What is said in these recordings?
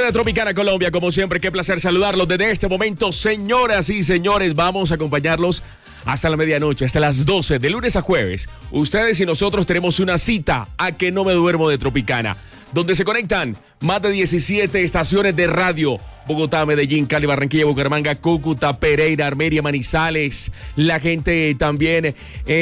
de Tropicana Colombia, como siempre, qué placer saludarlos desde este momento, señoras y señores. Vamos a acompañarlos hasta la medianoche, hasta las 12, de lunes a jueves. Ustedes y nosotros tenemos una cita a Que No Me Duermo de Tropicana, donde se conectan más de 17 estaciones de radio. Bogotá, Medellín, Cali, Barranquilla, Bucaramanga, Cúcuta, Pereira, Armenia, Manizales. La gente también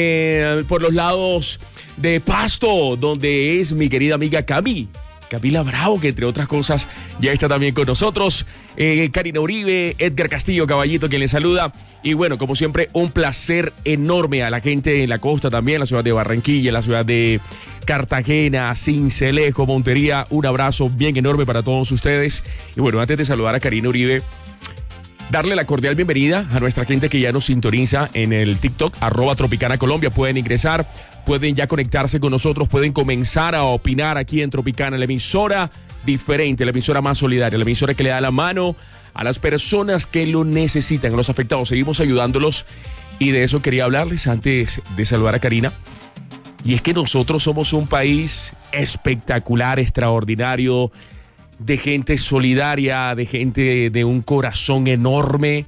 por los lados de Pasto, donde es mi querida amiga Camila Bravo, que entre otras cosas ya está también con nosotros. Karina Uribe, Edgar Castillo, Caballito, quien les saluda. Y bueno, como siempre, un placer enorme a la gente en la costa también, la ciudad de Barranquilla, la ciudad de Cartagena, Sincelejo, Montería. Un abrazo bien enorme para todos ustedes. Y bueno, antes de saludar a Karina Uribe, darle la cordial bienvenida a nuestra gente que ya nos sintoniza en el TikTok, @Tropicana Colombia. Pueden ingresar, pueden ya conectarse con nosotros, pueden comenzar a opinar aquí en Tropicana, la emisora diferente, la emisora más solidaria, la emisora que le da la mano a las personas que lo necesitan, a los afectados. Seguimos ayudándolos y de eso quería hablarles antes de saludar a Karina. Y es que nosotros somos un país espectacular, extraordinario, de gente solidaria, de gente de un corazón enorme,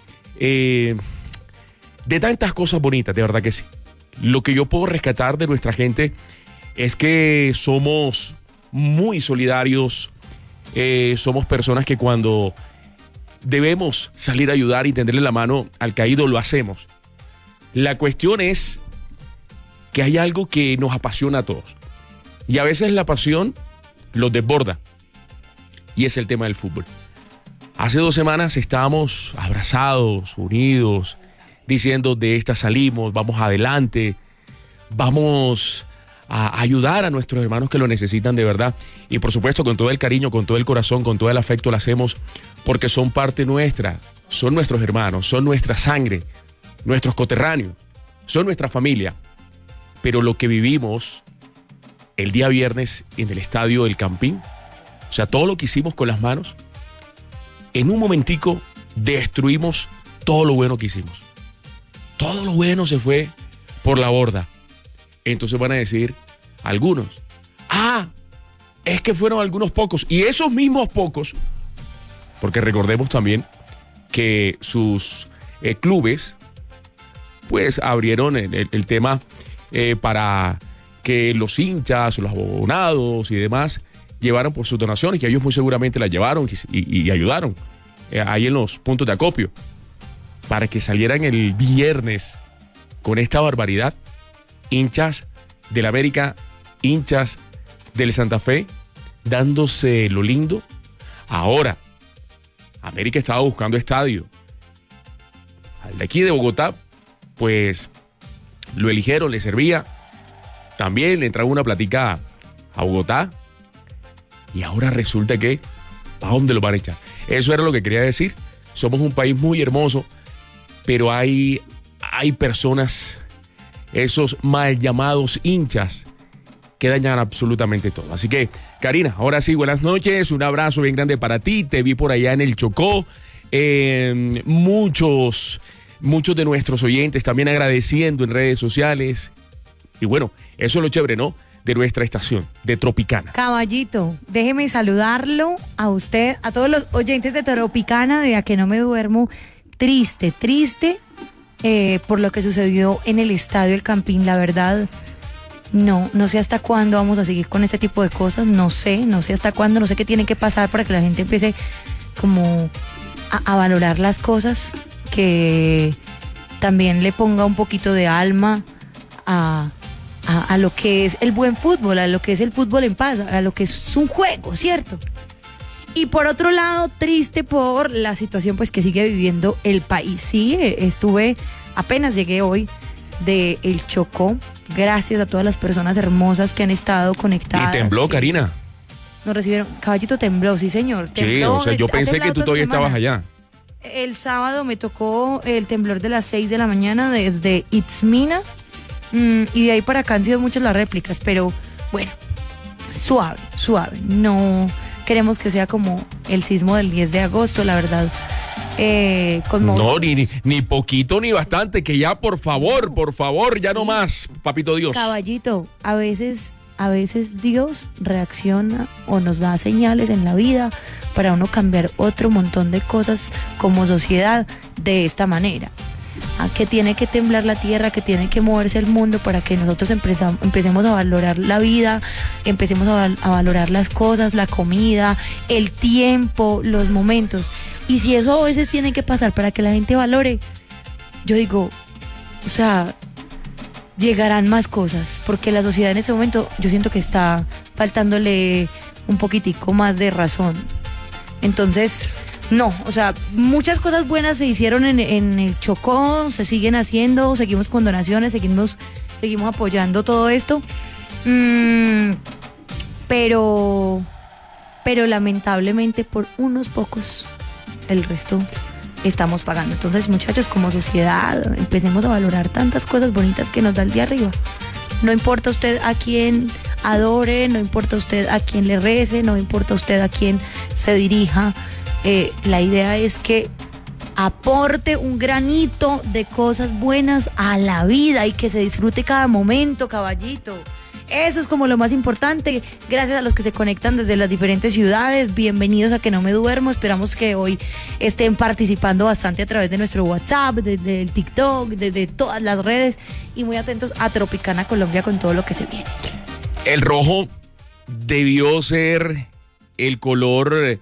de tantas cosas bonitas, de verdad que sí. Lo que yo puedo rescatar de nuestra gente es que somos muy solidarios, somos personas que cuando debemos salir a ayudar y tenderle la mano al caído, lo hacemos. La cuestión es que hay algo que nos apasiona a todos y a veces la pasión los desborda. Y es el tema del fútbol. Hace 2 semanas estábamos abrazados, unidos, diciendo de esta salimos, vamos adelante, vamos a ayudar a nuestros hermanos que lo necesitan de verdad. Y por supuesto con todo el cariño, con todo el corazón, con todo el afecto lo hacemos porque son parte nuestra, son nuestros hermanos, son nuestra sangre, nuestros coterráneos, son nuestra familia. Pero lo que vivimos el día viernes en el estadio del Campín, o sea, todo lo que hicimos con las manos, en un momentico destruimos todo lo bueno que hicimos. Todo lo bueno se fue por la borda. Entonces van a decir algunos, es que fueron algunos pocos. Y esos mismos pocos, porque recordemos también que sus clubes, pues abrieron el tema para que los hinchas, los abonados y demás llevaron por sus donaciones, que ellos muy seguramente las llevaron y ayudaron ahí en los puntos de acopio, para que salieran el viernes con esta barbaridad, hinchas del América, hinchas del Santa Fe, dándose lo lindo. Ahora, América estaba buscando estadio. Al de aquí de Bogotá, pues lo eligieron, le servía. También le entraba una platica a Bogotá. Y ahora resulta que, ¿a dónde lo van a echar? Eso era lo que quería decir. Somos un país muy hermoso, pero hay personas, esos mal llamados hinchas, que dañan absolutamente todo. Así que, Karina, ahora sí, buenas noches. Un abrazo bien grande para ti. Te vi por allá en el Chocó. Muchos de nuestros oyentes también agradeciendo en redes sociales. Y bueno, eso es lo chévere, ¿no?, de nuestra estación, de Tropicana. Caballito, déjeme saludarlo a usted, a todos los oyentes de Tropicana, de A Que No Me Duermo. Triste por lo que sucedió en el estadio El Campín, la verdad. No sé hasta cuándo vamos a seguir con este tipo de cosas, no sé hasta cuándo, no sé qué tiene que pasar para que la gente empiece como a valorar las cosas, que también le ponga un poquito de alma a lo que es el buen fútbol, a lo que es el fútbol en paz, a lo que es un juego, ¿cierto? Y por otro lado, triste por la situación pues que sigue viviendo el país. Sí, apenas llegué hoy de El Chocó, gracias a todas las personas hermosas que han estado conectadas. ¿Y tembló, Karina? Nos recibieron, Caballito, tembló, sí señor. Tembló, sí, o sea, yo pensé que tú todavía estabas allá. El sábado me tocó el temblor de las 6 de la mañana desde Itzmina. Y de ahí para acá han sido muchas las réplicas, pero bueno, suave. No queremos que sea como el sismo del 10 de agosto, la verdad. No, ni poquito ni bastante, que ya por favor, ya no más, papito Dios. Caballito, a veces a veces Dios reacciona o nos da señales en la vida para uno cambiar otro montón de cosas como sociedad de esta manera. A que tiene que temblar la tierra, que tiene que moverse el mundo para que nosotros empecemos a valorar la vida, empecemos a valorar las cosas, la comida, el tiempo, los momentos. Y si eso a veces tiene que pasar para que la gente valore, yo digo, o sea, llegarán más cosas, porque la sociedad en este momento yo siento que está faltándole un poquitico más de razón. Entonces, no, o sea, muchas cosas buenas se hicieron en el Chocó, se siguen haciendo, seguimos con donaciones, seguimos apoyando todo esto, pero lamentablemente por unos pocos, el resto estamos pagando. Entonces, muchachos, como sociedad, empecemos a valorar tantas cosas bonitas que nos da el día arriba. No importa usted a quién adore, no importa usted a quién le rece, no importa usted a quién se dirija. La idea es que aporte un granito de cosas buenas a la vida y que se disfrute cada momento, caballito. Eso es como lo más importante. Gracias a los que se conectan desde las diferentes ciudades. Bienvenidos a Que No Me Duermo. Esperamos que hoy estén participando bastante a través de nuestro WhatsApp, desde el TikTok, desde todas las redes. Y muy atentos a Tropicana Colombia con todo lo que se viene. El rojo debió ser el color...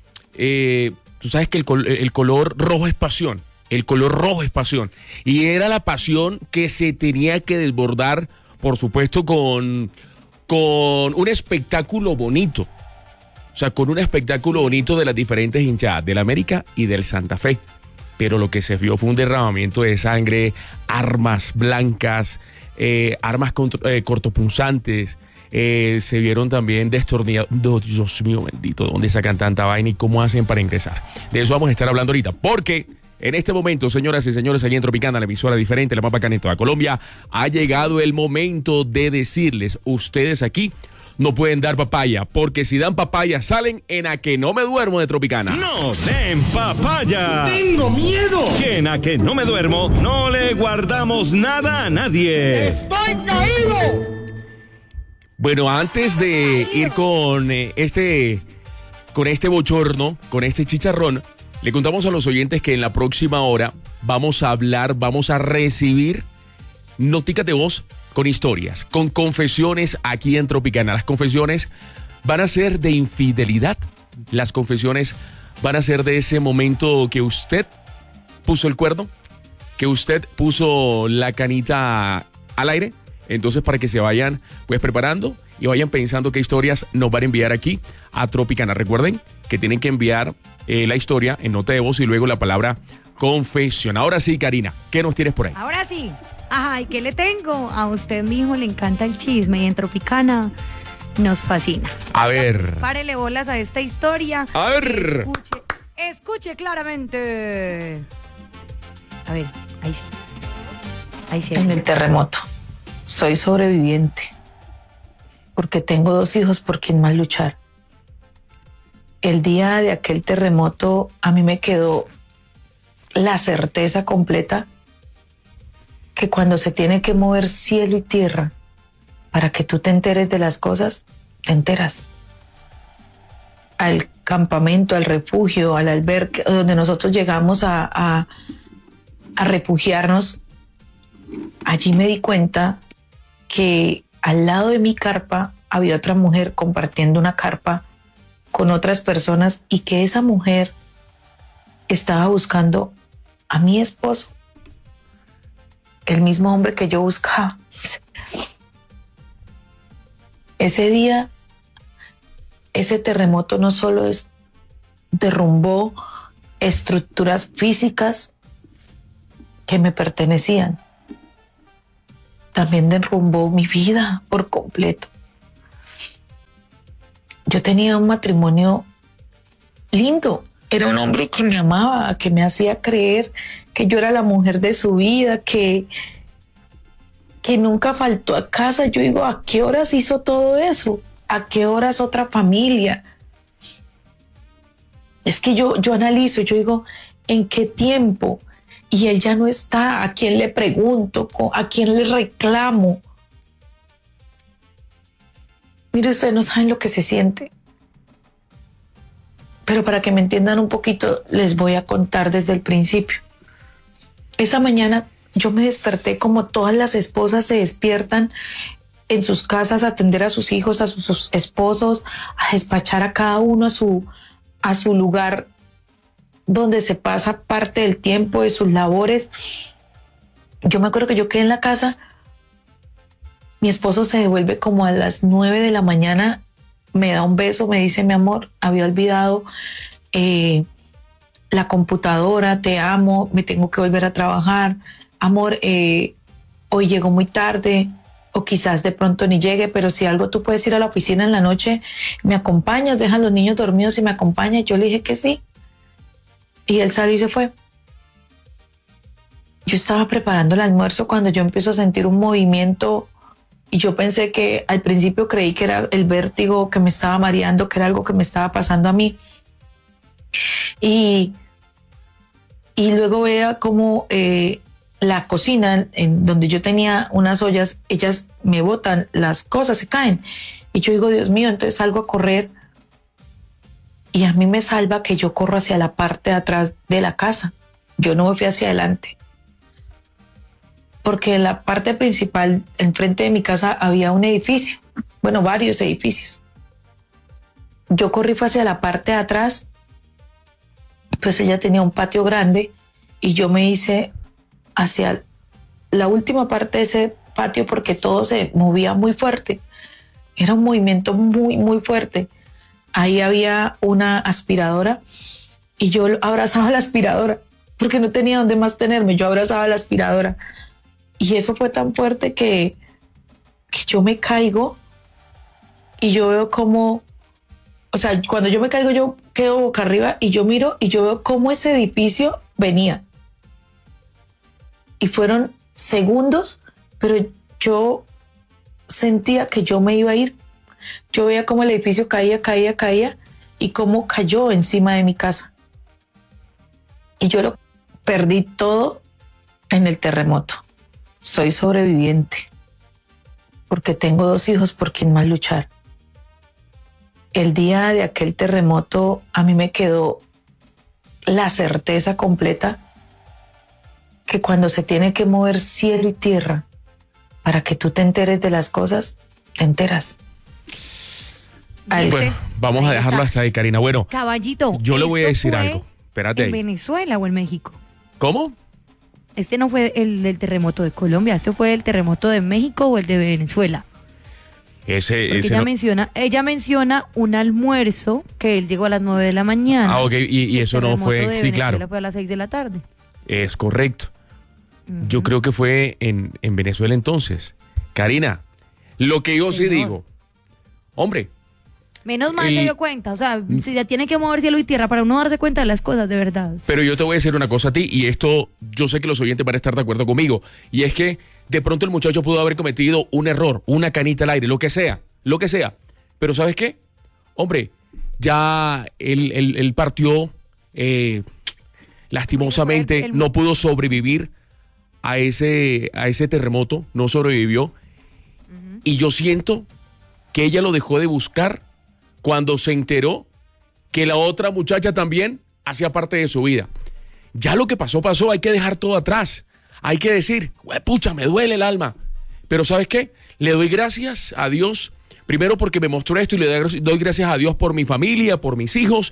tú sabes que el color rojo es pasión. El color rojo es pasión. Y era la pasión que se tenía que desbordar, por supuesto, con un espectáculo bonito. O sea, con un espectáculo bonito de las diferentes hinchadas, del América y del Santa Fe. Pero lo que se vio fue un derramamiento de sangre, armas blancas, armas cortopunzantes. Se vieron también destornillados. Dios mío bendito, ¿dónde sacan tanta vaina y cómo hacen para ingresar? De eso vamos a estar hablando ahorita, porque en este momento, señoras y señores, allí en Tropicana, la emisora diferente, la más bacana en toda Colombia, ha llegado el momento de decirles, ustedes aquí no pueden dar papaya, porque si dan papaya salen en A Que No Me Duermo de Tropicana. ¡No den papaya! ¡Tengo miedo! Que en A Que No Me Duermo no le guardamos nada a nadie. ¡Estoy caído! Bueno, antes de ir con este bochorno, con este chicharrón, le contamos a los oyentes que en la próxima hora vamos a recibir noticas de voz con historias, con confesiones aquí en Tropicana. Las confesiones van a ser de infidelidad. Las confesiones van a ser de ese momento que usted puso el cuerno, que usted puso la canita al aire. Entonces, para que se vayan pues preparando y vayan pensando qué historias nos van a enviar aquí a Tropicana. Recuerden que tienen que enviar la historia en nota de voz y luego la palabra confesión. Ahora sí, Karina, ¿qué nos tienes por ahí? Ahora sí. Ajá, ¿y qué le tengo? A usted, mijo, le encanta el chisme y en Tropicana nos fascina. A ver. Párele bolas a esta historia. A ver. Escuche claramente. A ver, ahí sí. Ahí sí. En el terremoto. Soy sobreviviente. Porque tengo 2 hijos por quien más luchar. El día de aquel terremoto a mí me quedó la certeza completa que cuando se tiene que mover cielo y tierra para que tú te enteres de las cosas, te enteras. Al campamento, al refugio, al albergue donde nosotros llegamos a refugiarnos, allí me di cuenta que al lado de mi carpa había otra mujer compartiendo una carpa con otras personas y que esa mujer estaba buscando a mi esposo, el mismo hombre que yo buscaba. Ese día, ese terremoto no solo derrumbó estructuras físicas que me pertenecían, también derrumbó mi vida por completo. Yo tenía un matrimonio lindo. Era un hombre que me amaba, que me hacía creer que yo era la mujer de su vida, que nunca faltó a casa. Yo digo, ¿a qué horas hizo todo eso? ¿A qué horas otra familia? Es que yo analizo, yo digo, ¿en qué tiempo? Y él ya no está. ¿A quién le pregunto? ¿A quién le reclamo? Mire, ustedes no saben lo que se siente. Pero para que me entiendan un poquito, les voy a contar desde el principio. Esa mañana yo me desperté como todas las esposas se despiertan en sus casas a atender a sus hijos, a sus esposos, a despachar a cada uno a su lugar donde se pasa parte del tiempo de sus labores. Yo me acuerdo que yo quedé en la casa, mi esposo se devuelve como a las 9 de la mañana, me da un beso, me dice: mi amor, había olvidado la computadora, te amo, me tengo que volver a trabajar, amor, hoy llegó muy tarde, o quizás de pronto ni llegue, pero si algo tú puedes ir a la oficina en la noche, me acompañas, dejan los niños dormidos y me acompañas. Yo le dije que sí, y él salió y se fue. Yo estaba preparando el almuerzo cuando yo empiezo a sentir un movimiento y yo pensé que al principio creí que era el vértigo que me estaba mareando, que era algo que me estaba pasando a mí. Y luego veía como la cocina, en donde yo tenía unas ollas, ellas me botan, las cosas se caen. Y yo digo: Dios mío, entonces salgo a correr y a mí me salva que yo corro hacia la parte de atrás de la casa. Yo no me fui hacia adelante. Porque en la parte principal, enfrente de mi casa, había un edificio. Bueno, varios edificios. Yo corrí fue hacia la parte de atrás. Pues ella tenía un patio grande y yo me hice hacia la última parte de ese patio porque todo se movía muy fuerte. Era un movimiento muy, muy fuerte. Ahí había una aspiradora y yo abrazaba la aspiradora porque no tenía dónde más tenerme. Yo abrazaba la aspiradora. Y eso fue tan fuerte que yo me caigo y yo veo como, o sea, cuando yo me caigo yo quedo boca arriba y yo miro y yo veo cómo ese edificio venía. Y fueron segundos, pero yo sentía que yo me iba a ir. Yo veía cómo el edificio caía y cómo cayó encima de mi casa. Y yo lo perdí todo en el terremoto. Soy sobreviviente porque tengo 2 hijos por quien más luchar. El día de aquel terremoto a mí me quedó la certeza completa que cuando se tiene que mover cielo y tierra para que tú te enteres de las cosas, te enteras. Bueno, vamos a dejarlo hasta ahí, Karina. Bueno, Caballito, yo le voy a decir algo. Espérate ¿en ahí. Venezuela o en México? ¿Cómo? Este no fue el del terremoto de Colombia, este fue el terremoto de México o el de Venezuela. Porque ella menciona un almuerzo que él llegó a las 9 de la mañana. Ah, ok, y eso no fue, de sí, Venezuela claro. Fue a las 6 de la tarde. Es correcto. Yo creo que fue en Venezuela entonces. Karina, lo que yo sí digo, hombre. Menos mal se dio cuenta, o sea, si ya tiene que mover cielo y tierra para uno darse cuenta de las cosas, de verdad. Pero yo te voy a decir una cosa a ti, y esto yo sé que los oyentes van a estar de acuerdo conmigo, y es que de pronto el muchacho pudo haber cometido un error, una canita al aire, lo que sea. Pero ¿sabes qué? Hombre, ya él partió, lastimosamente no pudo sobrevivir a ese terremoto, no sobrevivió. Y yo siento que ella lo dejó de buscar cuando se enteró que la otra muchacha también hacía parte de su vida. Ya lo que pasó, hay que dejar todo atrás. Hay que decir: pucha, me duele el alma. Pero ¿sabes qué? Le doy gracias a Dios, primero porque me mostró esto, y le doy gracias a Dios por mi familia, por mis hijos,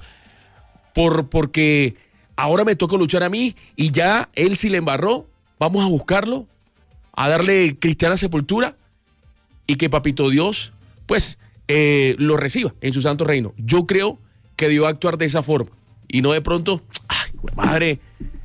porque ahora me toca luchar a mí, y ya él si le embarró, vamos a buscarlo, a darle cristiana sepultura, y que Papito Dios, pues, lo reciba en su santo reino. Yo creo que debió actuar de esa forma y no de pronto, ay, madre,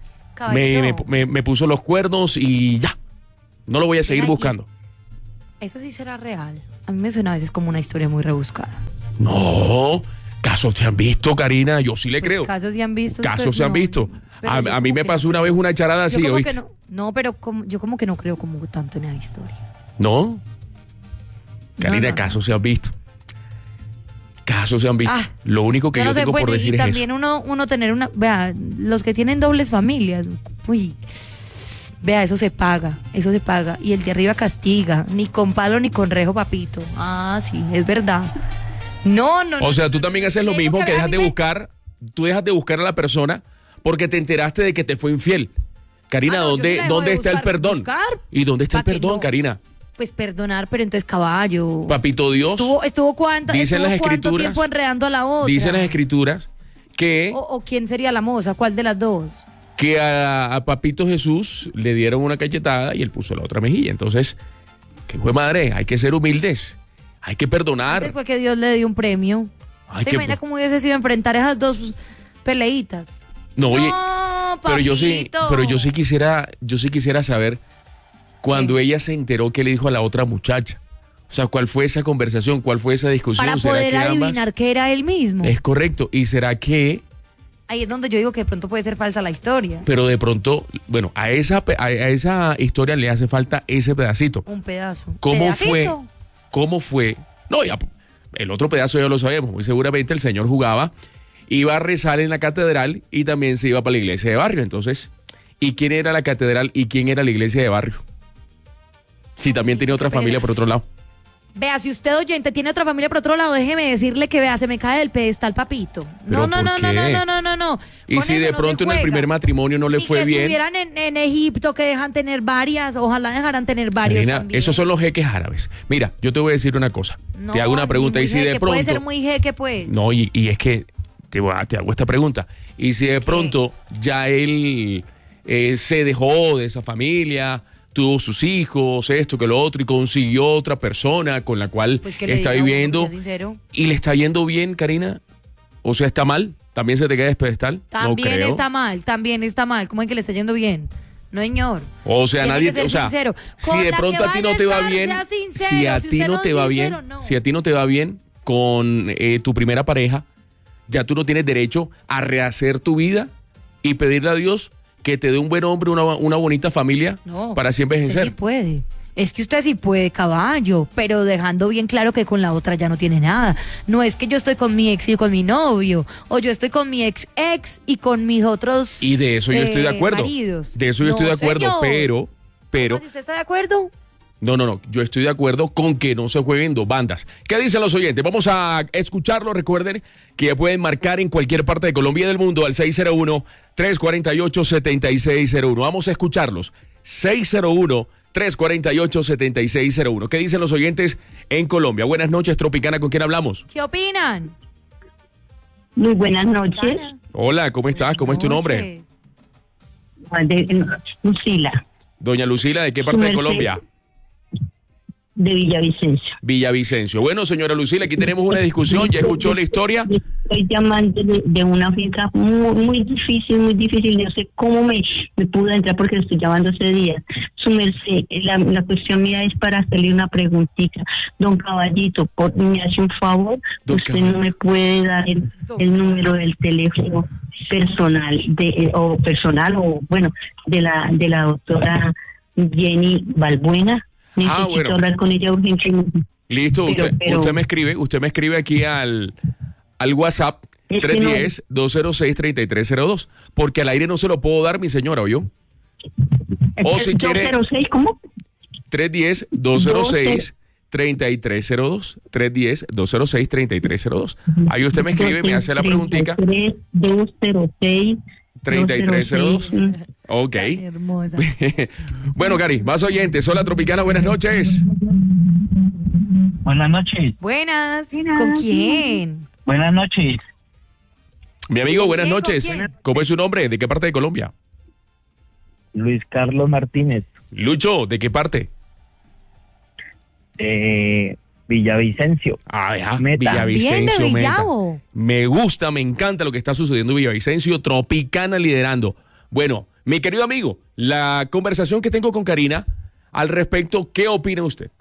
me puso los cuernos y ya, no lo voy a seguir buscando. Eso sí será real. A mí me suena a veces como una historia muy rebuscada. No, casos se han visto, Karina, yo sí le creo. Casos se han visto. Casos se han visto. A mí me pasó una vez una charada así, ¿oíste? No, pero yo como que no creo como tanto en esa historia. ¿No? Karina, casos se han visto. Casos se han visto. Lo único que yo tengo por decir es eso. Y también uno tener vea, los que tienen dobles familias, uy, Vea, eso se paga. Y el de arriba castiga. Ni con palo ni con rejo, papito. Ah, sí, es verdad. No. O sea, tú también haces lo Eso mismo, que a mí tú dejas de buscar a la persona porque te enteraste de que te fue infiel. Karina, Ah, no, yo sí la dejo ¿dónde de está el buscar, perdón? buscar. ¿Y dónde está el Pa' que perdón, no. Karina? Pues perdonar, pero entonces caballo. Papito Dios, Estuvo cuánto dicen las cuánto escrituras, tiempo enredando a la otra. dicen las escrituras que, O quién sería la moza, ¿cuál de las dos? que a Papito Jesús le dieron una cachetada y él puso la otra mejilla. Entonces, ¿qué fue madre? Hay que ser humildes, hay que perdonar. Antes fue que Dios le dio un premio. Ay, ¿Se que- imagina cómo hubiese sido enfrentar esas dos peleitas? No, oye, No, pero yo papito. sí quisiera saber cuando ¿Qué? ella se enteró qué le dijo a la otra muchacha. O sea, ¿cuál fue esa conversación? ¿Cuál fue esa discusión? Para ¿Será poder que ambas- adivinar que era él mismo. Es correcto. ¿Y será que, Ahí es donde yo digo que de pronto puede ser falsa la historia. pero de pronto, bueno, a esa historia le hace falta ese pedacito? Un pedazo. ¿Cómo ¿Pedacito? fue? No, ya, el otro pedazo ya lo sabemos. Muy seguramente el señor jugaba, iba a rezar en la catedral y también se iba para la iglesia de barrio. Entonces, ¿y quién era la catedral y quién era la iglesia de barrio? Si también tenía otra Pero- familia por otro lado. Vea, si usted oyente tiene otra familia por otro lado, déjeme decirle que vea, se me cae del pedestal, papito. ¿Pero No. por qué? Y Con si eso de no pronto se en el juega. primer matrimonio no le Y fue que bien. estuvieran en Egipto, que dejan tener varias, ojalá dejaran tener varios Karina, también. esos son los jeques árabes. Mira, yo te voy a decir una cosa. No, te hago una ni pregunta muy y si de jeque, pronto... puede ser muy jeque, pues. No, y es que te hago esta pregunta. Y si de pronto ya él se dejó de esa familia, tuvo sus hijos, esto que lo otro, y consiguió otra persona con la cual Pues que le está diga a uno, viviendo que sea sincero. y le está yendo bien, Karina. O sea, ¿está mal? ¿También se te queda despedestal? No También creo. también está mal. ¿Cómo es que le está yendo bien? No, señor. O sea, Tiene nadie, que ser o sea, sincero. si Con de la pronto que a ti vaya no te va estar, bien, sea sincero. si a Si ti usted no no te es va sincero, bien, no. si a ti no te va bien con tu primera pareja, ya tú no tienes derecho a rehacer tu vida y pedirle a Dios que te dé un buen hombre, una bonita familia No, para siempre usted envejecer. sí puede. Es que usted sí puede, caballo, pero dejando bien claro que con la otra ya no tiene nada. No es que yo estoy con mi ex y con mi novio, o yo estoy con mi ex y con mis otros Y de eso yo estoy de acuerdo. maridos. De eso yo No, estoy de acuerdo, señor. pero ¿Cómo, si usted está de acuerdo? no, yo estoy de acuerdo con que no se jueguen dos bandas. ¿Qué dicen los oyentes? Vamos a escucharlo. Recuerden que ya pueden marcar en cualquier parte de Colombia y del mundo al 601-348-7601. Vamos a escucharlos. 601-348-7601. ¿Qué dicen los oyentes en Colombia? Buenas noches, Tropicana, ¿con quién hablamos? ¿Qué opinan? Muy buenas noches, Hola, ¿cómo estás? ¿Cómo es tu nombre? Lucila, Doña Lucila, ¿de qué parte de Merced. Colombia? de Villavicencio. Villavicencio. Bueno, señora Lucila, aquí tenemos una discusión. ¿Ya escuchó la historia? Estoy llamando de una finca muy difícil. No sé cómo me pude entrar porque estoy llamando ese día. Su merced, la cuestión mía es para hacerle una preguntita. Don Caballito, me hace un favor. Don Usted Caballito. no me puede dar el número del teléfono personal de la doctora Jenny Balbuena. Necesito bueno. hablar con ella urgentemente. Listo, Pero- usted me escribe aquí al WhatsApp Es que no- 310-206-3302, porque al aire no se lo puedo dar, mi señora, ¿oyó? O si quiere, 206, ¿cómo? 310-206-3302, 310-206-3302. Ahí usted me escribe, me hace la preguntica, 206 3302. Ok. Tan hermosa. Bueno, Cari, más oyentes. Hola, Tropicana, buenas noches. Buenas noches. Buenas. ¿Con quién? Buenas noches. Mi amigo, buenas quién, noches. con quién? ¿Cómo es su nombre? ¿De qué parte de Colombia? Luis Carlos Martínez, Lucho, ¿de qué parte? Villavicencio. Ah, ya, Meta. Bien de Villavicencio, Meta. Villavo. Me gusta, me encanta lo que está sucediendo en Villavicencio, Tropicana liderando. Bueno, mi querido amigo, la conversación que tengo con Karina al respecto, ¿qué opina usted?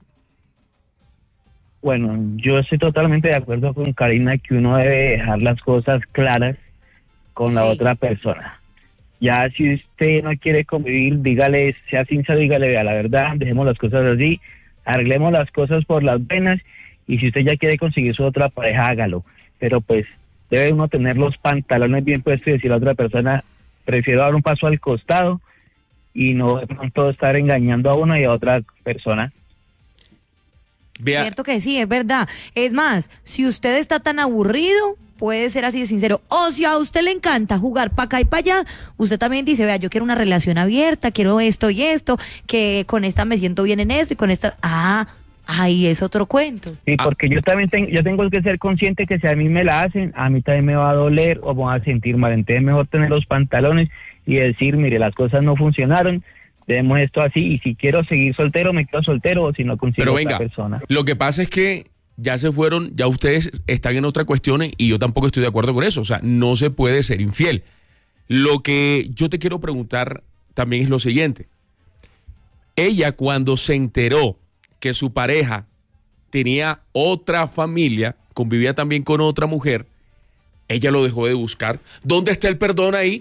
Bueno, yo estoy totalmente de acuerdo con Karina que uno debe dejar las cosas claras con la Sí. otra persona. Ya si usted no quiere convivir, dígale, sea sincero, dígale, vea, la verdad, dejemos las cosas así, arreglemos las cosas por las venas, y si usted ya quiere conseguir su otra pareja, hágalo. Pero pues debe uno tener los pantalones bien puestos y decir a la otra persona, prefiero dar un paso al costado y no de pronto estar engañando a una y a otra persona. Vea, Cierto que sí, es verdad. Es más, si usted está tan aburrido, puede ser así de sincero. O si a usted le encanta jugar para acá y para allá, usted también dice, vea, yo quiero una relación abierta, quiero esto y esto, que con esta me siento bien en esto y con esta... ahí es otro cuento. Sí, porque yo también tengo que ser consciente que si a mí me la hacen, a mí también me va a doler o me va a sentir mal. Entonces es mejor tener los pantalones y decir, mire, las cosas no funcionaron, demos esto así, y si quiero seguir soltero, me quedo soltero, o si no consigo pero otra venga, persona. lo que pasa es que ya se fueron, ya ustedes están en otra cuestión y yo tampoco estoy de acuerdo con eso. O sea, no se puede ser infiel. Lo que yo te quiero preguntar también es lo siguiente. Ella, cuando se enteró que su pareja tenía otra familia, convivía también con otra mujer, ella lo dejó de buscar. ¿Dónde está el perdón ahí?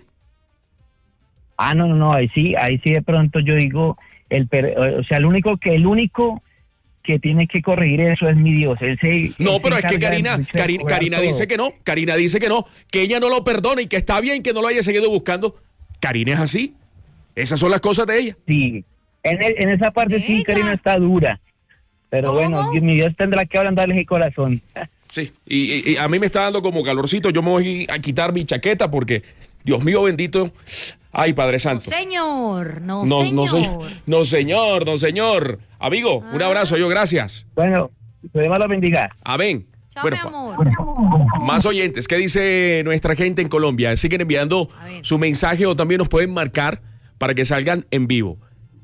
No, ahí sí de pronto yo digo, o sea, el único que tiene que corregir eso es mi Dios. No, pero es que Karina Karina dice que no, Karina dice que ella no lo perdona y que está bien que no lo haya seguido buscando. Karina es así, esas son las cosas de ella. Sí, en esa parte sí, ¿Ella? Karina está dura, pero ¿Cómo? bueno, mi Dios tendrá que ablandarles el corazón. Sí, y a mí me está dando como calorcito, yo me voy a quitar mi chaqueta porque, Dios mío bendito, ay Padre Santo. Señor, no, No, señor. no señor, no señor. Amigo, un abrazo, yo gracias. Bueno, que Dios la bendiga. Amén. Chao, Bueno, mi amor. más oyentes, ¿qué dice nuestra gente en Colombia? Siguen enviando A ver. su mensaje o también nos pueden marcar para que salgan en vivo.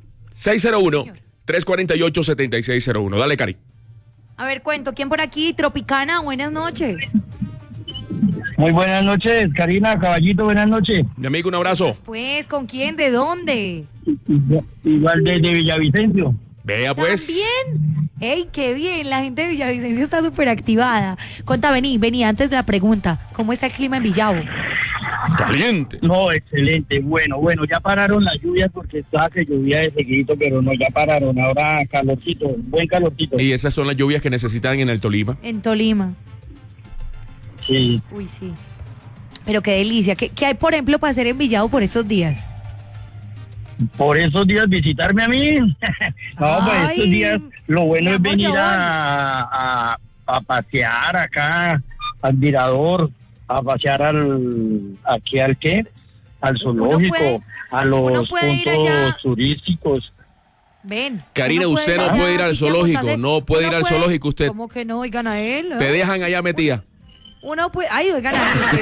601-348-7601. Dale, Cari. A ver, cuento, ¿quién por aquí? Tropicana, buenas noches. Muy buenas noches, Karina, caballito, buenas noches. Mi amigo, un abrazo. Pues, ¿con quién? ¿De dónde? Igual desde Villavicencio. Vea pues. ¿También? ¡Ey, qué bien! La gente de Villavicencio está súper activada. Conta, vení, antes de la pregunta. ¿Cómo está el clima en Villavo? Caliente. No, excelente, bueno, ya pararon las lluvias porque estaba que llovía de seguidito, pero no, ya pararon, ahora calorcito, buen calorcito. Y esas son las lluvias que necesitan en el Tolima. En Tolima. Sí. Uy, sí. Pero qué delicia. ¿Qué hay, por ejemplo, para hacer en Villavo por estos días? Por esos días visitarme a mí. No, pues Ay, estos días lo bueno mi es amor, venir yo voy. a pasear acá al Mirador, a pasear aquí al qué, al zoológico, puede- a uno los puede ir puntos allá. turísticos. Ven. Karina, uno usted no allá, puede ir al si quiere zoológico, montarse- no puede uno ir al zoológico usted. ¿Cómo que no? Oigan a él. ¿eh? Te dejan allá metida. Uno puede, oigan,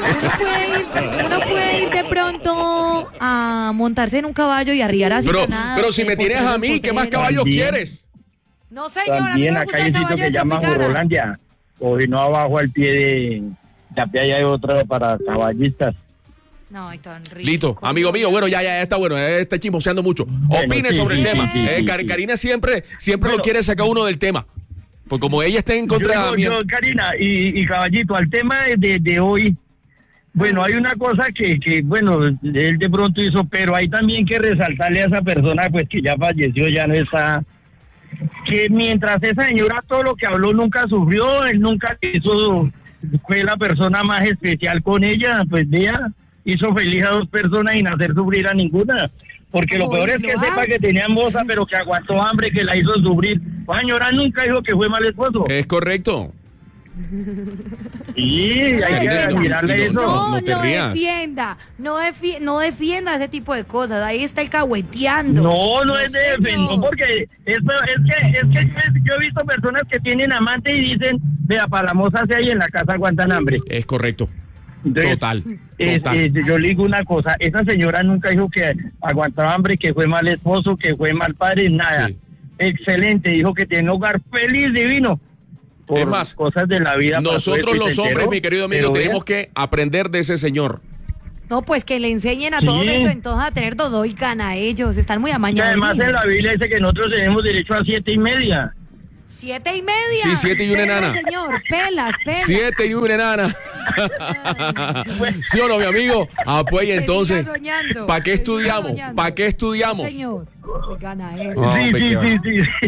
uno puede ir de pronto a montarse en un caballo y arriar así. Pero si me tienes a mí, ¿qué más caballos También. quieres? No, señora, También a mí no acá me hay gusta un el sitio caballo que de llama Tropicana. Jorolandia, o si no abajo al pie de allá hay otra para caballistas. No, ay, tan rico. Listo, amigo mío, bueno, ya está bueno, está chismoseando mucho. Opine sí, sobre el sí, tema. sí, sí, sí. Karina siempre Bueno. lo quiere sacar uno del tema. Pues como ella está en contra mía. Karina y caballito, al tema de hoy, bueno, hay una cosa que bueno, él de pronto hizo, pero hay también que resaltarle a esa persona, pues que ya falleció, ya no está, que mientras esa señora todo lo que habló nunca sufrió, él nunca hizo, fue la persona más especial con ella, pues vea, hizo feliz a dos personas sin hacer sufrir a ninguna. Porque lo peor es que sepa que tenía moza, pero que aguantó hambre, que la hizo sufrir. La señora nunca dijo que fue mal esposo. Es correcto. Sí, hay que admirarle eso. No No te lo rías. defienda, no defienda ese tipo de cosas. Ahí está el cahueteando. No es de defender, señor. porque eso es que yo he visto personas que tienen amante y dicen, vea, para la moza se hay en la casa aguantan hambre. Es correcto. Entonces, Total. yo le digo una cosa, esa señora nunca dijo que aguantaba hambre, que fue mal esposo, que fue mal padre, nada. Sí. Excelente, dijo que tiene un hogar feliz, divino. Por Es más, cosas de la vida. Nosotros los hombres, mi querido amigo, pero tenemos que aprender de ese señor. No, pues que le enseñen a Sí. todos esto entonces a tener todo y gana ellos. Están muy y amañados. además en la Biblia dice que nosotros tenemos derecho a 7:30. 7:30. Sí, 7 y una Pela, enana. señor, pelas. 7 y una enana. ¿Sí o no, mi amigo? Ah, pues y entonces, Que siga soñando, ¿para qué que siga estudiamos? soñando. ¿Para qué estudiamos? No, señor, que gana eso. Ah, Sí, hombre, sí, qué va. sí.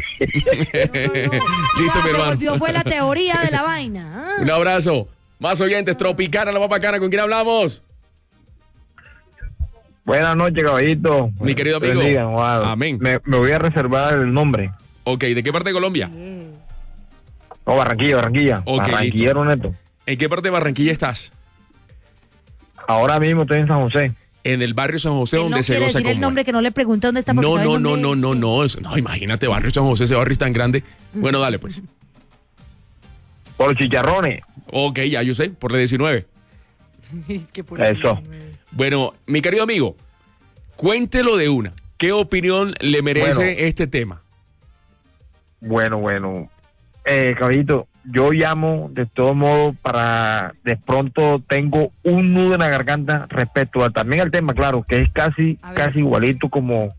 Listo, mi Se hermano. volvió, fue la teoría de la vaina. Ah. Un abrazo. Más oyentes, Tropicana, la más bacana. ¿Con quién hablamos? Buenas noches, caballito. Mi querido amigo. Bendiga, wow. Amén. Me voy a reservar el nombre. Ok, ¿de qué parte de Colombia? No, Barranquilla. Ok, Barranquillero neto. ¿En qué parte de Barranquilla estás? Ahora mismo estoy en San José. En el barrio San José, Él donde no se quiere goza decir con el nombre, que no le pregunte dónde está. Porque No, sabe no, el no, nombre no, de no, este. no. No, imagínate, barrio San José, ese barrio es tan grande. Bueno, dale, pues. Por los chicharrones. Ok, ya yo sé, por la 19. Es que por Eso. Bueno, mi querido amigo, cuéntelo de una. ¿Qué opinión le merece Bueno. este tema? Bueno. Caballito, yo llamo de todo modo para... De pronto tengo un nudo en la garganta respecto también al tema, claro, que es casi igualito como...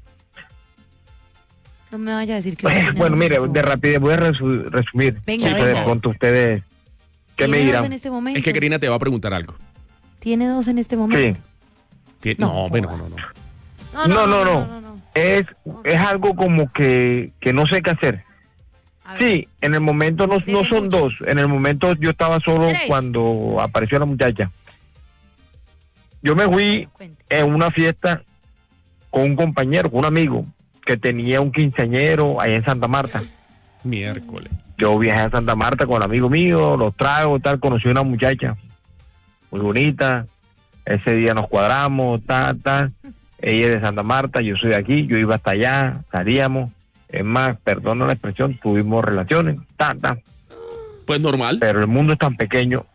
No me vaya a decir que... usted tiene Bueno, dos, mire, por de favor. rapidez voy a resumir. Venga, Sí, venga. de pronto ustedes... ¿Qué me ¿Tiene dos dirán? en este momento? Es que Karina te va a preguntar algo. ¿Tiene dos en este momento? Sí. No, No, bueno, jodas. No. Es algo como que no sé qué hacer. A ver. Sí, en el momento no Desde son mucho. dos. En el momento yo estaba solo 3. cuando apareció la muchacha. Yo me fui Cuente. en una fiesta con un compañero, con un amigo, que tenía un quinceañero allá en Santa Marta. Miércoles. Yo viajé a Santa Marta con el amigo mío, los tragos, tal, conocí a una muchacha muy bonita. Ese día nos cuadramos, tal. Ella es de Santa Marta, yo soy de aquí, yo iba hasta allá, salíamos. Es más, perdona la expresión, tuvimos relaciones, tal. Pues normal. Pero el mundo es tan pequeño,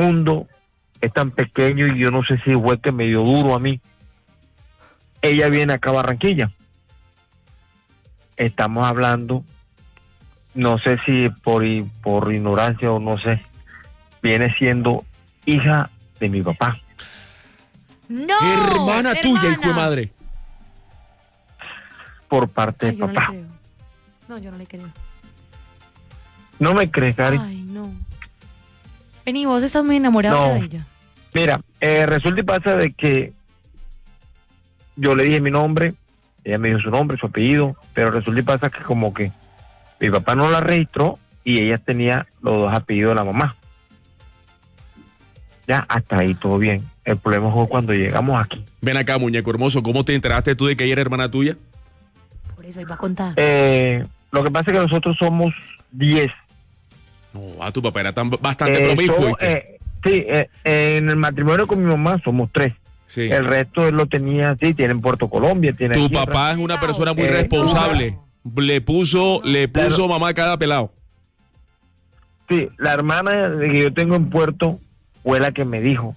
y yo no sé si fue que me dio duro a mí. Ella viene acá a Barranquilla. Estamos hablando, no sé si por ignorancia o no sé, viene siendo hija de mi papá. ¡No! Hermana tuya, hijo de madre. Por parte Ay, de yo no le papá. creo. No, yo no le creo. ¿No me crees, Cari? Ay, no. Vení, vos estás muy enamorado No. de ella. Mira, resulta y pasa de que yo le dije mi nombre, ella me dijo su nombre, su apellido, pero resulta y pasa que como que mi papá no la registró y ella tenía los dos apellidos de la mamá. Ya, hasta ahí todo bien. El problema fue cuando llegamos aquí. Ven acá, muñeco hermoso. ¿Cómo te enteraste tú de que ella era hermana tuya? Por eso iba a contar. Lo que pasa es que nosotros somos 10. No, tu papá era bastante promiscuo. ¿viste? Sí, en el matrimonio con mi mamá somos 3. Sí. El resto él lo tenía, sí, tiene en Puerto Colombia, tiene Tu aquí, papá es una persona muy no. responsable. Le puso Claro. mamá a cada pelado. Sí, la hermana que yo tengo en Puerto fue la que me dijo.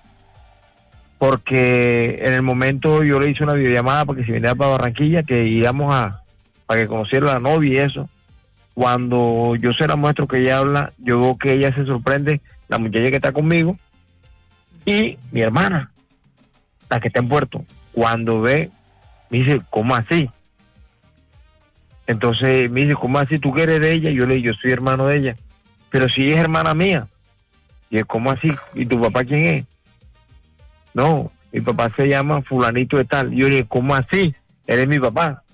Porque en el momento yo le hice una videollamada para que se viniera para Barranquilla, que íbamos para que conociera a la novia y eso. Cuando yo se la muestro que ella habla, yo veo que ella se sorprende, la muchacha que está conmigo, y mi hermana, la que está en Puerto. Cuando ve, me dice, ¿cómo así? Entonces me dice, ¿cómo así? ¿Tú que eres de ella? Yo le digo, yo soy hermano de ella. Pero si es hermana mía. Y es, ¿cómo así? ¿Y tu papá quién es? No, mi papá se llama fulanito de tal. Y yo le digo, ¿cómo así? Él es mi papá.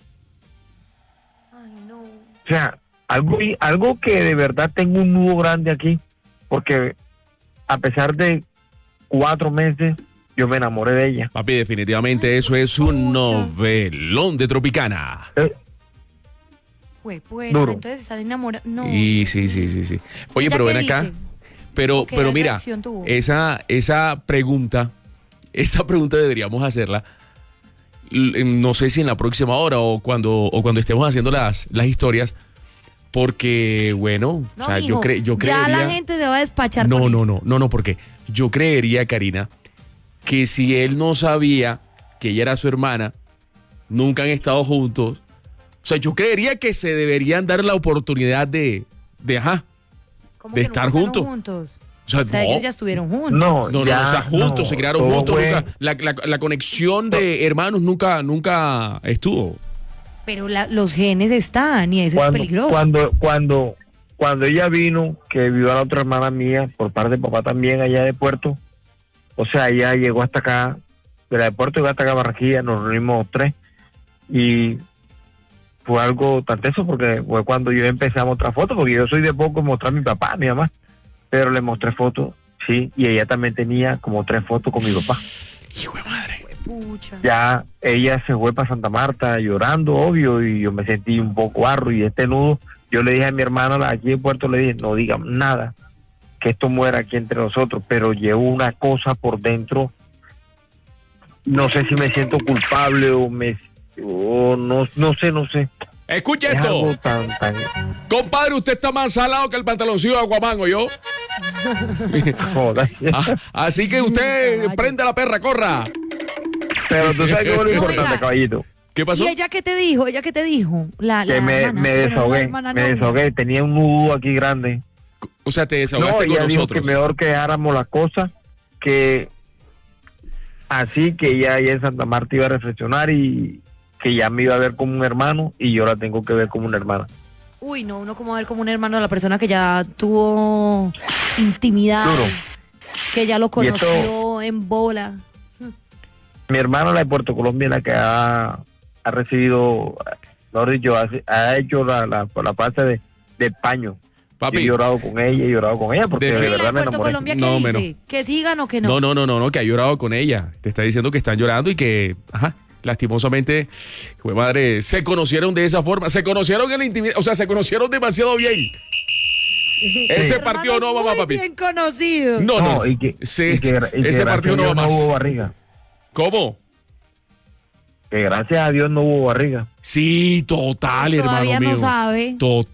Ay, no. O sea, algo que de verdad tengo un nudo grande aquí, porque a pesar de 4 meses, yo me enamoré de ella. Papi, definitivamente eso es un novelón de Tropicana. Fue pues, Duro. entonces estás enamorado. No. Y sí. Oye, ¿Ella pero qué ven acá. dice? Pero ¿Qué mira, reacción tuvo? esa pregunta deberíamos hacerla. No sé si en la próxima hora o cuando estemos haciendo las historias, porque bueno, No, o sea, mijo, yo creería. ya la gente se va a despachar. con esto. No, porque yo creería, Karina, que si él no sabía que ella era su hermana, nunca han estado juntos. O sea, yo creería que se deberían dar la oportunidad de ¿Cómo de que estar nunca fueron juntos. O sea, no. ellos ya estuvieron juntos. No, No, ya, o sea, juntos, no, se criaron todo juntos, fue- nunca, la conexión de hermanos nunca estuvo. Pero los genes están y eso es peligroso. Cuando ella vino, que vio a la otra hermana mía, por parte de papá también, allá de Puerto, o sea, ella llegó hasta acá, de la de Puerto llegó hasta acá a Barranquilla, nos reunimos 3, y fue algo tan teso, porque fue cuando yo empecé a mostrar fotos, porque yo soy de poco mostrar a mi papá, a mi mamá, pero le mostré fotos, sí, y ella también tenía como 3 fotos con mi papá. Hijo de madre. Pucha. Ya ella se fue para Santa Marta llorando, obvio, y yo me sentí un poco arro, y este nudo, yo le dije a mi hermana la aquí en Puerto, le dije, no digan nada, que esto muera aquí entre nosotros, pero llevo una cosa por dentro, no sé si me siento culpable o no sé. Escuche Es esto. algo tan... Compadre, usted está más salado que el pantaloncillo de Aguamango, yo. Joder. Así que usted prende la perra, corra. Pero tú sabes que es lo importante, Oiga. caballito. ¿Qué pasó? ¿Y ella qué te dijo? ¿Ella qué te dijo? La Que me hermana. Bueno, la desahogué, hermana novia. tenía un nudo aquí grande. O sea, te No, desahogaste ella con dijo nosotros. que mejor que dejáramos las cosas, que así que ella allá en Santa Marta iba a reflexionar y que ya me iba a ver como un hermano y yo la tengo que ver como una hermana. Uy, no, uno como ver como un hermano de la persona que ya tuvo intimidad, Duro. que ya lo Y esto- conoció en bola. Mi hermana, la de Puerto Colombia, la que ha recibido, mejor dicho, ha hecho la parte de paño. Papi. Yo he llorado con ella porque De- de Sí, ¿Y la verdad de me Puerto enamoré. Colombia qué No, dice? menos. ¿Que sigan o que no? No, que ha llorado con ella. Te está diciendo que están llorando y que, lastimosamente, jue madre, se conocieron de esa forma. Se conocieron en la intimidad, o sea, se conocieron demasiado bien. Ese partido no va más, papi. Bien conocido. No. Y que Sí, gracias ese a partido no va Dios más. no hubo barriga. ¿Cómo? Que gracias a Dios no hubo barriga. Sí, total, Pues todavía hermano no mío. sabe.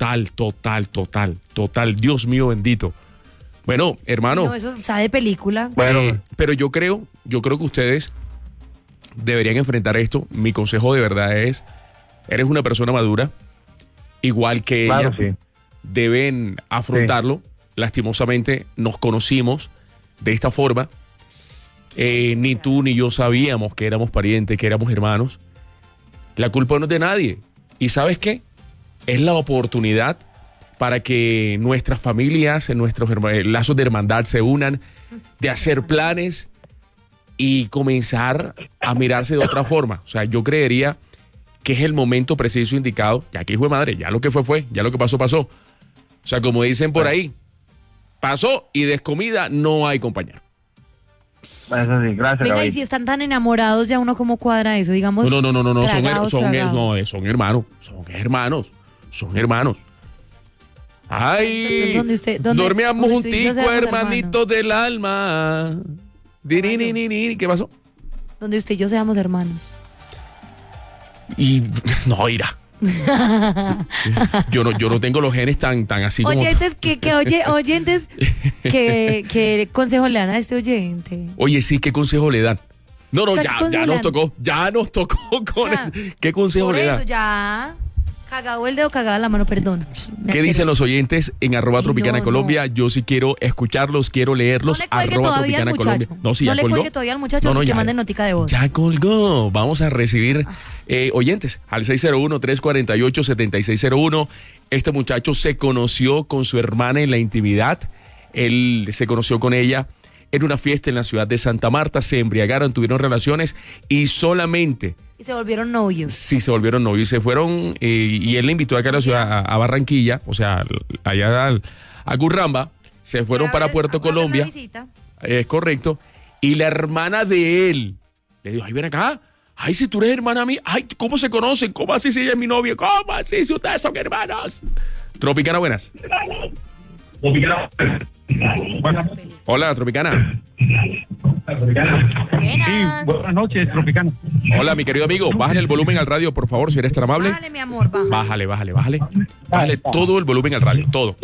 Total. Dios mío bendito. Bueno, hermano. No, eso sabe de película. Bueno, Pero yo creo que ustedes deberían enfrentar esto. Mi consejo de verdad es, eres una persona madura, igual que claro, ella. sí. Deben afrontarlo. Lastimosamente nos conocimos de esta forma. Ni tú ni yo sabíamos que éramos parientes, que éramos hermanos. La culpa no es de nadie. ¿Y sabes qué? Es la oportunidad para que nuestras familias, nuestros lazos de hermandad se unan, de hacer planes y comenzar a mirarse de otra forma. O sea, yo creería que es el momento preciso indicado. Ya que hijo de madre, ya lo que fue, ya lo que pasó. O sea, como dicen por ahí, pasó y descomida no hay compañero. Eso sí, gracias, Venga, y caballito. si están tan enamorados, ya uno cómo cuadra eso, digamos. No, tragados. son hermanos. Ay, ¿Dónde dormíamos usted y yo junticos, seamos hermanitos del alma. Dirinini, ¿qué pasó? Donde usted y yo seamos hermanos. Y no, irá. Yo no tengo los genes tan así como. Oyentes, oyentes, ¿qué consejo le dan a este oyente? Oye, sí, ¿qué consejo le dan? No, O sea, ¿qué ya consejo nos tocó con O sea, ¿qué consejo Por le eso dan? ya, cagado el dedo, cagada la mano, perdón. ¿Qué dicen los oyentes en arroba Ay, Tropicana no, Colombia? Yo sí quiero escucharlos, quiero leerlos. No le cuelgue arroba todavía al Tropicana Colombia. muchacho. No, sí, No ya le colgó. cuelgue todavía al muchacho, que mande notica de voz. Ya colgó. Vamos a recibir oyentes al 601-348-7601. Este muchacho se conoció con su hermana en la intimidad. Él se conoció con ella en una fiesta en la ciudad de Santa Marta. Se embriagaron, tuvieron relaciones y solamente Y se volvieron novios. sí se volvieron novios. Se fueron y él le invitó acá a la ciudad, a Barranquilla, o sea, allá a Curramba. Se fueron para Puerto Colombia. Es correcto. Y la hermana de él le dijo, ay, ven acá. Ay, si tú eres hermana mía. Ay, ¿cómo se conocen? ¿Cómo así si ella es mi novia? ¿Cómo así si ustedes son hermanos? Tropicana, buenas. Hola, Tropicana. Buenas. Buenas noches, Tropicana. Hola, mi querido amigo. Bájale el volumen al radio, por favor, si eres tan amable. Dale, mi amor, baja. Bájale. Bájale todo el volumen al radio, todo.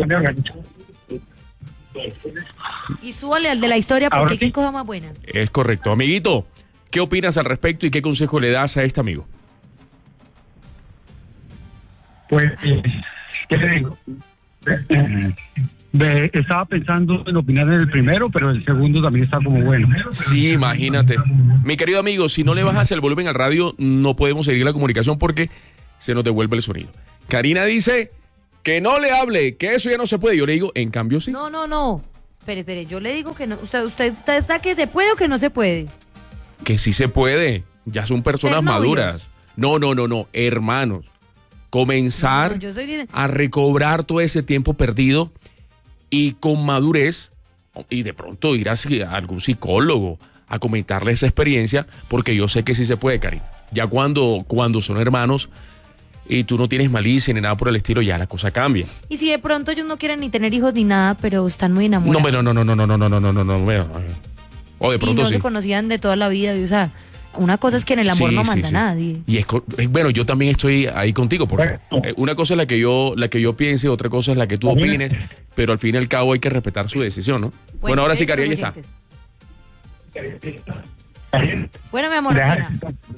Y súbale al de la historia Ahora porque sí. qué cosa más buena. Es correcto. Amiguito, ¿qué opinas al respecto y qué consejo le das a este amigo? Pues, ¿qué le digo? Estaba pensando en opinar en el primero, pero el segundo también está como bueno. Sí, imagínate. Mi querido amigo, si no le bajas el volumen al radio, no podemos seguir la comunicación porque se nos devuelve el sonido. Karina dice que no le hable, que eso ya no se puede. Yo le digo, en cambio sí. No. Espere, yo le digo que no. ¿Usted está que se puede o que no se puede? Que sí se puede. Ya son personas ¿Ser novios? maduras. No, hermanos. Comenzar No, yo soy de- a recobrar todo ese tiempo perdido y con madurez y de pronto ir a algún psicólogo, a comentarle esa experiencia, porque yo sé que sí se puede, Karina. Ya cuando son hermanos y tú no tienes malicia ni nada por el estilo, ya la cosa cambia. Y si de pronto ellos no quieren ni tener hijos ni nada, pero están muy enamorados. O de Y pronto no sí. se conocían de toda la vida, o sea, una cosa es que en el amor no manda nadie. Y bueno, yo también estoy ahí contigo, porque una cosa es la que yo piense, otra cosa es la que tú opines, pero al fin y al cabo hay que respetar su decisión, ¿no? Bueno, ahora sí, Cari, ahí está. Bueno, mi amor, Ana.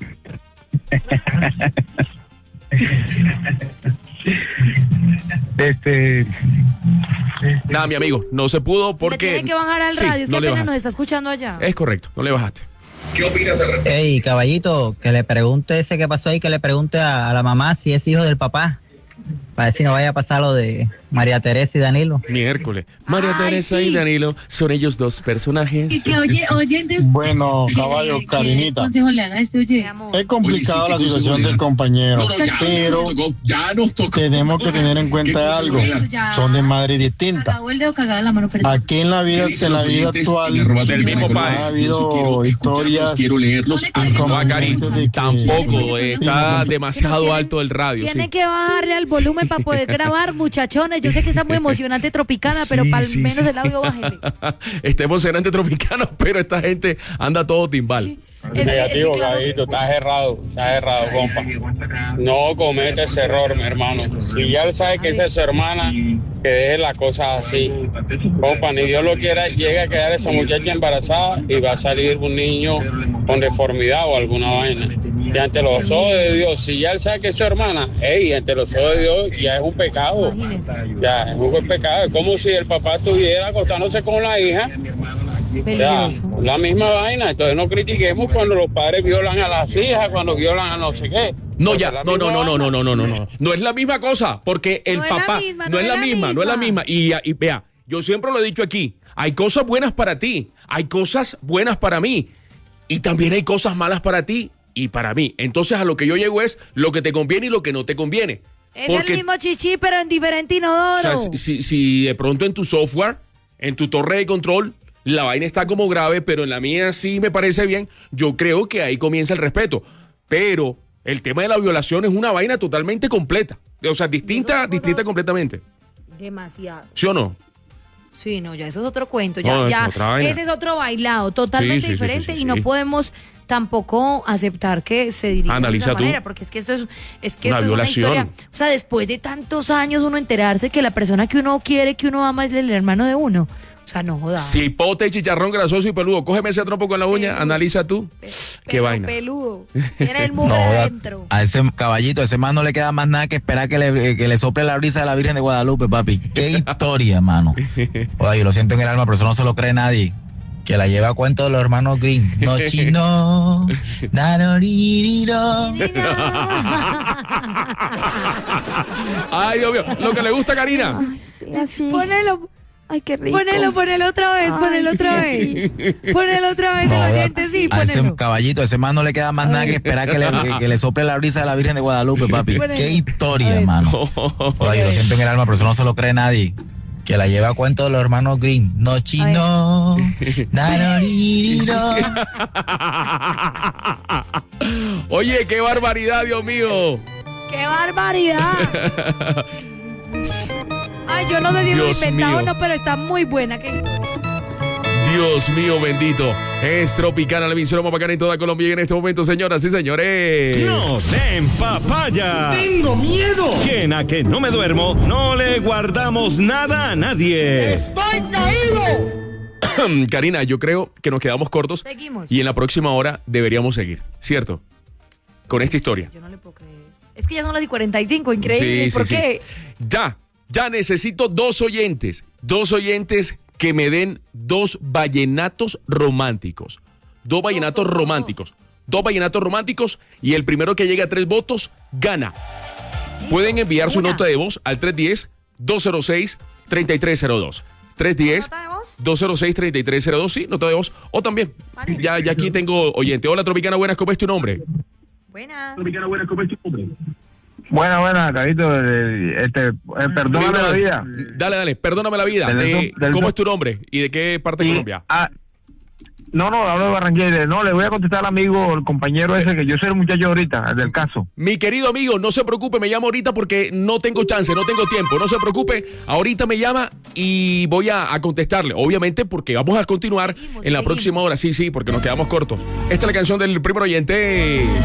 Nada, mi amigo, no se pudo porque... Le tiene que bajar al radio, es que apenas nos está escuchando allá. Es correcto, no le bajaste. ¿Qué opinas al respecto? Ey, caballito, que le pregunte ese que pasó ahí, que le pregunte a la mamá si es hijo del papá. Para ver si no vaya a pasar lo de María Teresa y Danilo. Miércoles. María Teresa y Danilo son ellos dos personajes. Y que oyentes. Bueno, caballo, Karinita. Consejo le dan a este oye. Es complicada la situación del compañero, pero tenemos que tener en cuenta algo. Son de madre distinta. Aquí en la vida actual ha habido historias. Tampoco está demasiado alto el radio. Tiene que bajarle al volumen para poder grabar, muchachones. Yo sé que está muy emocionante Tropicana, pero para al menos el audio bájele. Está emocionante Tropicana, pero esta gente anda todo timbal. Negativo, Gabito, estás errado, compa. No comete ese error, mi hermano. Si ya él sabe que esa es su hermana, que deje las cosas así. Compa, ni Dios lo quiera, llega a quedar esa muchacha embarazada y va a salir un niño con deformidad o alguna vaina. Y ante los ojos de Dios, si ya él sabe que es su hermana, ante los ojos de Dios ya es un pecado. Ya es un pecado. Es como si el papá estuviera acostándose con la hija. Ya, la misma vaina. Entonces no critiquemos cuando los padres violan a las hijas, cuando violan a no sé qué. No, ya, no. No es la misma cosa, porque el papá no es la misma. Y vea, yo siempre lo he dicho aquí, hay cosas buenas para ti, hay cosas buenas para mí, y también hay cosas malas para ti y para mí. Entonces a lo que yo llego es lo que te conviene y lo que no te conviene. Es el mismo chichi, pero en diferente inodoro. O sea, si de pronto en tu software, en tu torre de control, la vaina está como grave, pero en la mía sí me parece bien, yo creo que ahí comienza el respeto. Pero el tema de la violación es una vaina totalmente completa. O sea, distinta completamente. Demasiado. ¿Sí o no? Sí, no, ya eso es otro cuento. Ese es otro bailado, totalmente diferente, y no podemos tampoco aceptar que se dirija de esa manera, porque es que esto es una historia. O sea, después de tantos años uno enterarse que la persona que uno quiere, que uno ama, es el hermano de uno. O sea, no jodas. Cipote, chicharrón grasoso y peludo. Cógeme ese trompo con la uña, analiza tú. Qué vaina. Peludo. Tiene el mugre adentro. A ese caballito, a ese man no le queda más nada que esperar que le sople la brisa de la Virgen de Guadalupe, papi. Qué historia, mano. Oye, yo lo siento en el alma, pero eso no se lo cree nadie. Que la lleva a cuento de los hermanos Green. No chino. Ay, Dios mío. Lo que le gusta a Karina. Ay, así. Ponelo. Ay, qué rico. Ponelo otra vez, ponelo otra vez. Ponelo otra vez, el oyente, sí, ponelo. A ese caballito, a ese man no le queda más nada que esperar que le sople la brisa de la Virgen de Guadalupe, papi. Qué historia, hermano. Oye, lo siento en el alma, pero eso no se lo cree nadie. Que la lleva a cuento de los hermanos Green. No chino. Oye, qué barbaridad, Dios mío. ¡Qué barbaridad! Ay, yo no sé si es inventado o no, pero está muy buena. ¿Qué historia? Dios mío, bendito. Es Tropicana, la emisora más bacana en toda Colombia. Y en este momento, señoras y señores, ¡no den papaya! ¡Tengo miedo! Quien a que no me duermo, no le guardamos nada a nadie. ¡Estoy caído! Karina, yo creo que nos quedamos cortos. Seguimos. Y en la próxima hora deberíamos seguir, ¿cierto? Con esta historia. Yo no le puedo creer. Es que ya son las 45, increíble. ¿Por qué? Ya necesito dos oyentes que me den dos vallenatos románticos. Dos vallenatos románticos y el primero que llegue a 3 votos gana. Pueden enviar su nota de voz al 310-206-3302. 310-206-3302, sí, nota de voz. O también, ya aquí tengo oyente. Hola, Tropicana, buenas, ¿cómo es tu nombre? Buenas. Buena, Carito, perdóname la vida. Dale, perdóname la vida. ¿Cómo es tu nombre y de qué parte de Colombia? No, hablo de Barranquilla. No, le voy a contestar al amigo, el compañero ese, que yo soy el muchacho ahorita, el del caso. Mi querido amigo, no se preocupe, me llama ahorita porque no tengo chance, no tengo tiempo. No se preocupe, ahorita me llama y voy a contestarle. Obviamente porque vamos a continuar en la próxima hora. Sí, porque nos quedamos cortos. Esta es la canción del primer oyente.